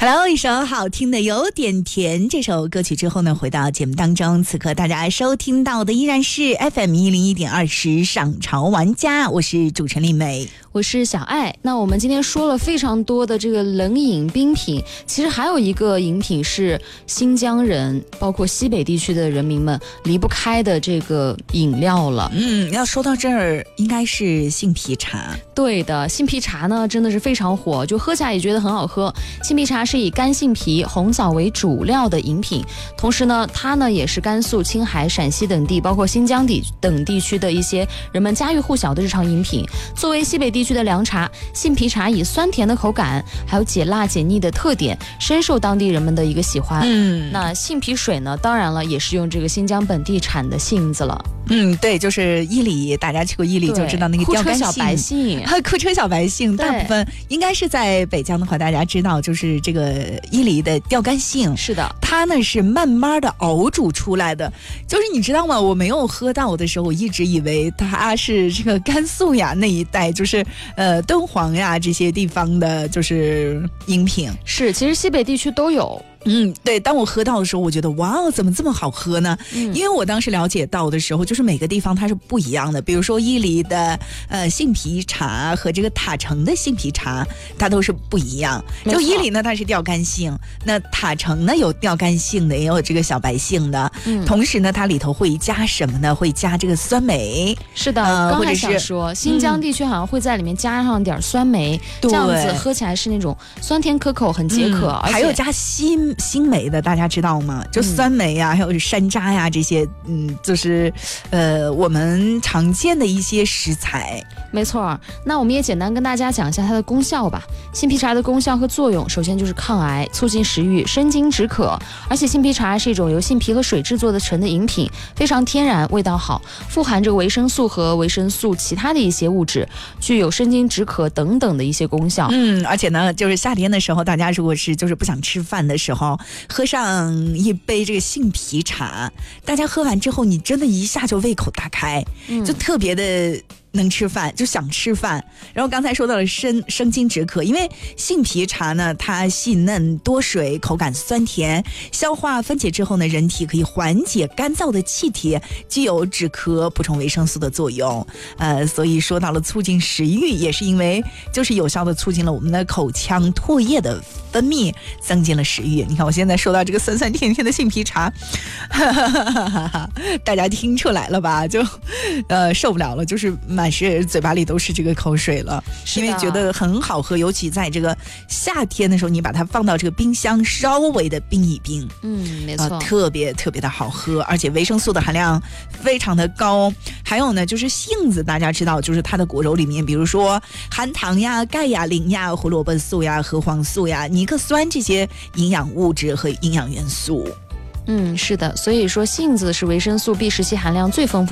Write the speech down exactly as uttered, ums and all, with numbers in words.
Hello， 一首好听的有点甜这首歌曲之后呢，回到节目当中，此刻大家收听到的依然是 F M 一零一点二时尚潮玩家，我是主持人丽美， 我是小爱。那我们今天说了非常多的这个冷饮冰品，其实还有一个饮品是新疆人包括西北地区的人民们离不开的这个饮料了。 嗯，要说到这儿应该是杏皮茶。 对的，杏皮茶呢真的是非常火，就喝起来也觉得很好喝。杏皮茶是以干杏皮、红枣为主料的饮品，同时呢它呢也是甘肃、青海、陕西等地包括新疆地等地区的一些人们家喻户晓的日常饮品。作为西北地区的凉茶，杏皮茶以酸甜的口感还有解辣解腻的特点深受当地人们的一个喜欢。嗯，那杏皮水呢当然了也是用这个新疆本地产的杏子了。 嗯，对，就是伊犁，大家去过伊犁就知道那个吊干杏，库车小白杏， 库车小白杏，大部分应该是在北疆的话，大家知道就是这个伊犁的吊干杏。 是的， 它呢是慢慢的熬煮出来的，就是你知道吗？我没有喝到的时候，我一直以为它是这个甘肃呀那一带，就是呃敦煌呀这些地方的，就是饮品。 是，其实西北地区都有。 嗯，对，当我喝到的时候，我觉得哇，怎么这么好喝呢？嗯，因为我当时了解到的时候，就是每个地方它是不一样的。比如说伊犁的呃杏皮茶和这个塔城的杏皮茶，它都是不一样。就伊犁呢，它是吊干杏，那塔城呢有吊干杏的，也有这个小白杏的。嗯，同时呢，它里头会加什么呢？会加这个酸梅。 是的，呃、刚才想说，新疆地区好像会在里面加上点酸梅，嗯、这样子喝起来是那种酸甜可口，很解渴。 嗯、还有加新。新梅的大家知道吗？就酸梅呀、啊嗯、还有山楂呀这些，嗯，就是呃我们常见的一些食材。 没错，那我们也简单跟大家讲一下它的功效吧。杏皮茶的功效和作用，首先就是抗癌、促进食欲、生津止渴。而且杏皮茶是一种由杏皮和水制作的成的饮品，非常天然，味道好，富含着维生素和维生素其他的一些物质，具有生津止渴等等的一些功效。 嗯，而且呢，就是夏天的时候，大家如果是就是不想吃饭的时候，喝上一杯这个杏皮茶，大家喝完之后，你真的一下就胃口大开，嗯、就特别的。能吃饭就想吃饭，然后刚才说到了生生津止渴，因为杏皮茶呢，它细嫩多水，口感酸甜，消化分解之后呢，人体可以缓解干燥的气体，具有止咳、补充维生素的作用。呃，所以说到了促进食欲，也是因为就是有效的促进了我们的口腔唾液的分泌，增进了食欲。你看我现在说到这个酸酸甜甜的杏皮茶，哈哈哈哈哈，大家听出来了吧？就呃受不了了，就是满是嘴巴里都是这个口水了，因为觉得很好喝，尤其在这个夏天的时候，你把它放到这个冰箱稍微的冰一冰， 嗯，没错、 呃，特别特别的好喝，而且维生素的含量非常的高。还有呢，就是杏子，大家知道，就是它的果肉里面，比如说含糖呀、钙呀、磷呀、胡萝卜素呀、核黄素呀、尼克酸这些营养物质和营养元素。 嗯，是的，所以说杏子是维生素 B 十七含量最丰富